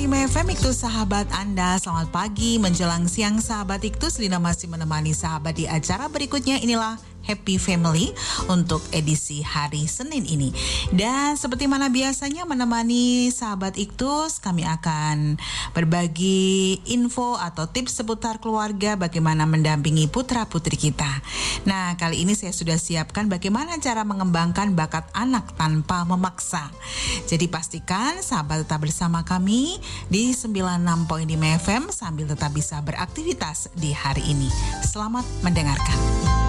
FM Iktus sahabat Anda, selamat pagi menjelang siang sahabat Iktus. Lina masih menemani sahabat di acara berikutnya. Inilah Happy Family untuk edisi hari Senin ini. Dan seperti mana biasanya menemani sahabat Iktus, kami akan berbagi info atau tips seputar keluarga, bagaimana mendampingi putra-putri kita. Nah, kali ini saya sudah siapkan bagaimana cara mengembangkan bakat anak tanpa memaksa. Jadi pastikan sahabat tetap bersama kami di 96.5 FM sambil tetap bisa beraktivitas di hari ini. Selamat mendengarkan.